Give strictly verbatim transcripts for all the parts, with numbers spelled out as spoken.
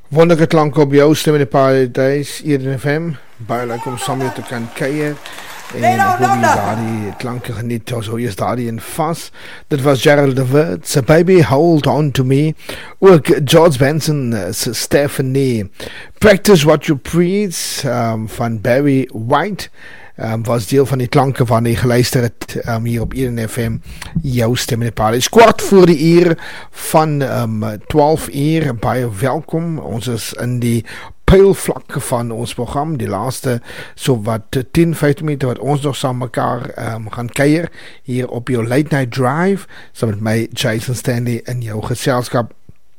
Wonderlike klanke op jou stem in die Paradise hier in F M. Baie leuk om saam met jou te kan kuier. En ek hoop jy daardie klanke geniet, so is daardie in vas. Dit was Gerald de Wert, so Baby Hold On To Me. Ook George Benson, uh, Stephanie. Practice What You Preach, um, van Barry White. Um, was deel van die klanke van die geluister het um, hier op Eden F M, jou stem in die Paradise. Kwart voor die uur van um, twaalf uur, baie welkom. Ons is in die pijlvlakke van ons program, die laaste so wat tien, vyftien minute wat ons nog saam mekaar um, gaan kuier hier op jou Late Night Drive, saam met my Jason Stanley in jou geselskap.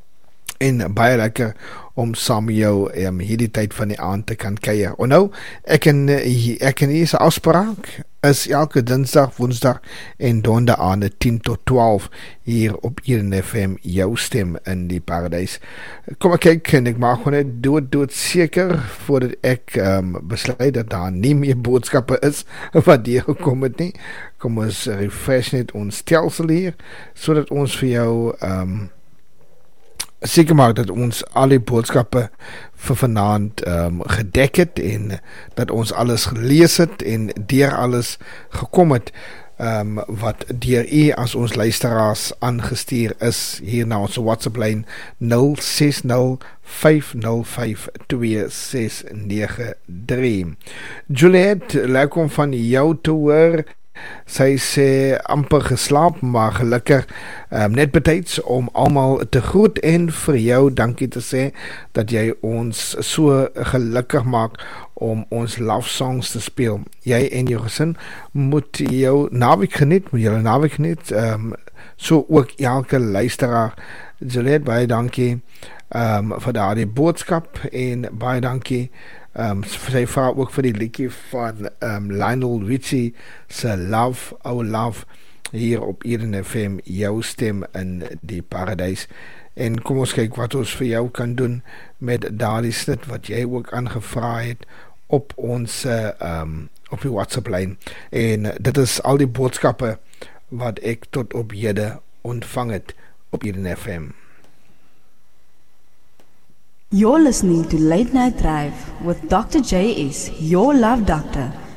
En baie lekker om saam met jou um, hierdie tyd van die aand te kan kuier. En nou, ek en, ek en hierdie afspraak is elke dinsdag, woensdag en donderdag aan tien tot twaalf hier op Eden F M, jou stem in die Paradise. Kom ek kyk en ek maak gewoon net dood, dood seker voordat ek um, besluit dat daar nie meer boodskappe is wat hier gekom het nie. Kom ons refresh net ons stelsel hier, so dat ons vir jou um, seker maak dat ons al die boodskappe vir vanaand um, gedek het en dat ons alles gelees het en deur alles gekom het um, wat deur u as ons luisteraars aangestuur is hier na ons WhatsApp lyn nul ses nul vyf nul vyf twee ses nege drie. Juliette, lekker om van jou te hoor. Sy sê amper geslaap, maar gelukkig um, net betyds om almal te groet en vir jou dankie te sê dat jy ons so gelukkig maak om ons love songs te speel. Jy en jou gesin moet jou naweek geniet, moet julle naweek geniet, um, so ook elke luisteraar. Juliette, baie dankie um, vir daardie boodskap en baie dankie Um, sy vraag ook vir die liedjie van um, Lionel Richie se Love, Our Love hier op Eden F M, jou stem in die Paradise. En kom ons kyk wat ons vir jou kan doen met daardie snit wat jy ook aangevra het op ons um, op die WhatsApp lyn. En dit is al die boodskappe wat ek tot op hede ontvang het op Eden F M. You're listening to Late Night Drive with Doctor J S, your love doctor.